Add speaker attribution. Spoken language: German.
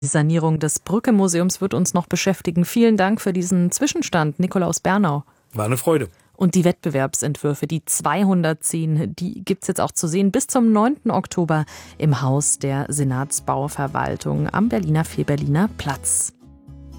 Speaker 1: Die Sanierung des Brücke-Museums wird uns noch beschäftigen. Vielen Dank für diesen Zwischenstand, Nikolaus Bernau.
Speaker 2: War eine Freude.
Speaker 1: Und die Wettbewerbsentwürfe, die 210, die gibt's jetzt auch zu sehen bis zum 9. Oktober im Haus der Senatsbauverwaltung am Berliner Fehberliner Platz.